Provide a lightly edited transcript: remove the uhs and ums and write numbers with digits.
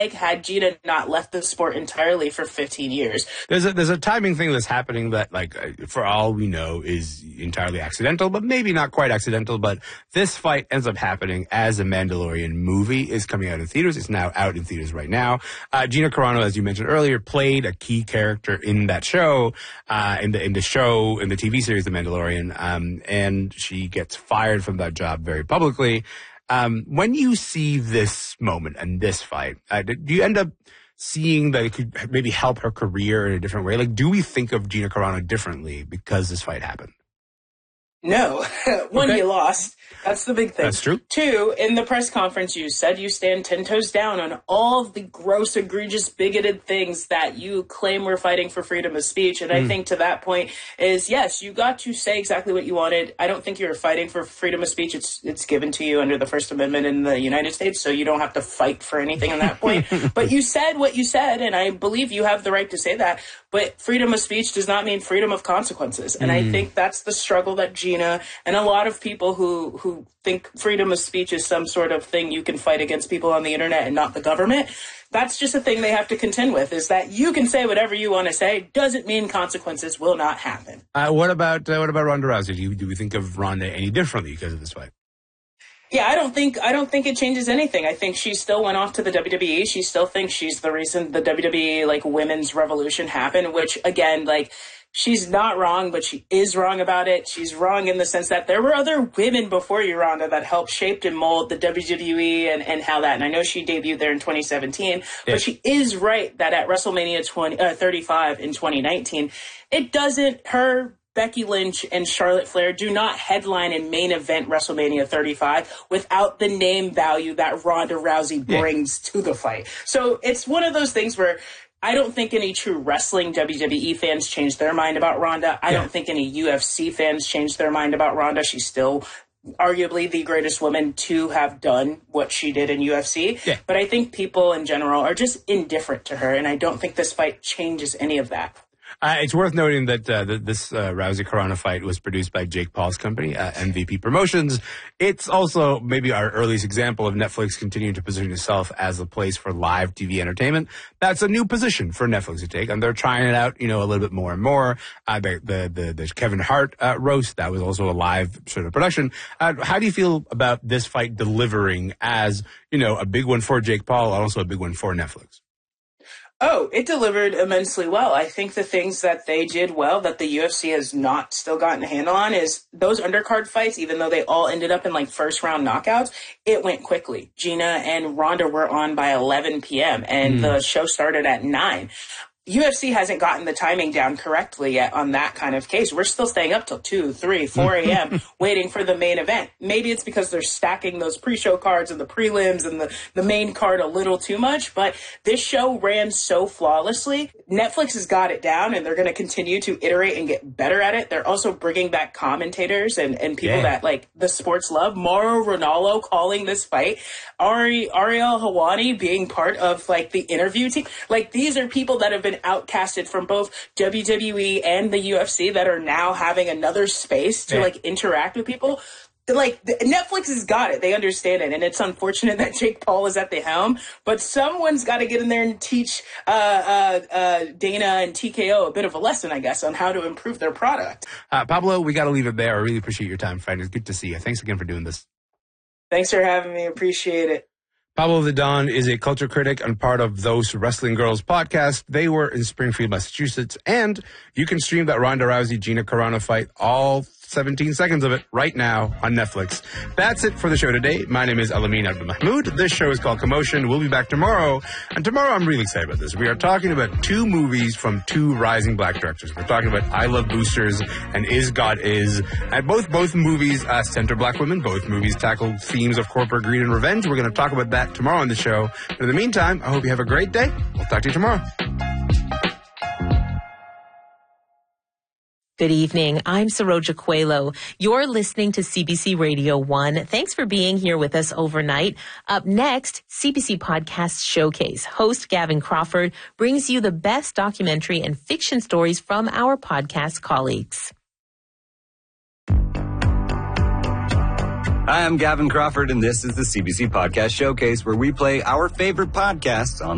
had Gina not left the sport entirely for 15 years. There's a timing thing that's happening that, like, for all we know, is entirely accidental, but maybe not quite accidental. But this fight ends up happening as a Mandalorian movie is coming out in theaters. It's now out in theaters right now. Gina Carano, as you mentioned earlier, played a key character in that show, in the TV series The Mandalorian, and she gets fired from that job very publicly. When you see this moment and this fight, do you end up seeing that it could maybe help her career in a different way? Like, do we think of Gina Carano differently because this fight happened? No. One, you lost. That's the big thing. That's true. Two, in the press conference, you said you stand 10 toes down on all of the gross, egregious, bigoted things that you claim we're fighting for freedom of speech. And I think to that point is, yes, you got to say exactly what you wanted. I don't think you're fighting for freedom of speech. It's given to you under the First Amendment in the United States, so you don't have to fight for anything on that point. But you said what you said, and I believe you have the right to say that. But freedom of speech does not mean freedom of consequences. And I think that's the struggle that Gina and a lot of people who think freedom of speech is some sort of thing you can fight against people on the internet and not the government. That's just a thing they have to contend with, is that you can say whatever you want to say, doesn't mean consequences will not happen. What about Ronda Rousey? Do we think of Ronda any differently because of this fight? Yeah, I don't think it changes anything. I think she still went off to the WWE. She still thinks she's the reason the WWE, like, women's revolution happened, which, again, like, she's not wrong, but she is wrong about it. She's wrong in the sense that there were other women before you, Ronda, that helped shape and mold the WWE and how that. And I know she debuted there in 2017, but she is right that at WrestleMania 35 in 2019, it doesn't, her, Becky Lynch and Charlotte Flair do not headline and main event WrestleMania 35 without the name value that Ronda Rousey brings to the fight. So it's one of those things where I don't think any true wrestling WWE fans changed their mind about Ronda. I don't think any UFC fans changed their mind about Ronda. She's still arguably the greatest woman to have done what she did in UFC. Yeah. But I think people in general are just indifferent to her, and I don't think this fight changes any of that. It's worth noting that this Rousey-Carano fight was produced by Jake Paul's company, MVP Promotions. It's also maybe our earliest example of Netflix continuing to position itself as a place for live TV entertainment. That's a new position for Netflix to take, and they're trying it out, a little bit more and more. The Kevin Hart roast, that was also a live sort of production. How do you feel about this fight delivering as, a big one for Jake Paul, and also a big one for Netflix? Oh, it delivered immensely well. I think the things that they did well that the UFC has not still gotten a handle on is those undercard fights, even though they all ended up in like first round knockouts, it went quickly. Gina and Ronda were on by 11 p.m. and the show started at 9. UFC hasn't gotten the timing down correctly yet on that kind of case. We're still staying up till 2, 3, 4 a.m. waiting for the main event. Maybe it's because they're stacking those pre-show cards and the prelims and the main card a little too much, but this show ran so flawlessly. Netflix has got it down, and they're going to continue to iterate and get better at it. They're also bringing back commentators and people that, like, the sports love. Mauro Ranallo calling this fight. Ariel Helwani being part of, like, the interview team. Like, these are people that have been outcasted from both WWE and the UFC that are now having another space to like interact with people. Like, Netflix has got it. They understand it. And it's unfortunate that Jake Paul is at the helm, but someone's got to get in there and teach Dana and TKO a bit of a lesson, I guess, on how to improve their product. Pablo, we got to leave it there. I really appreciate your time, friend. It's good to see you. Thanks again for doing this. Thanks for having me. Appreciate it. Pablo the Don is a culture critic and part of Those Wrestling Girls podcast. They were in Springfield, Massachusetts, and you can stream that Ronda Rousey-Gina Carano fight, all 17 seconds of it, right now on Netflix. That's it for the show today. My name is Alamin Abdulmahmoud. This show is called Commotion. We'll be back tomorrow, and tomorrow I'm really excited about this. We are talking about 2 movies from 2 rising black directors. We're talking about I Love Boosters and Is God Is. And both movies center black women. Both movies tackle themes of corporate greed and revenge. We're going to talk about that tomorrow on the show. But in the meantime, I hope you have a great day. We'll talk to you tomorrow. Good evening. I'm Saroja Coelho. You're listening to CBC Radio 1. Thanks for being here with us overnight. Up next, CBC Podcast Showcase. Host Gavin Crawford brings you the best documentary and fiction stories from our podcast colleagues. Hi, I'm Gavin Crawford, and this is the CBC Podcast Showcase, where we play our favorite podcasts on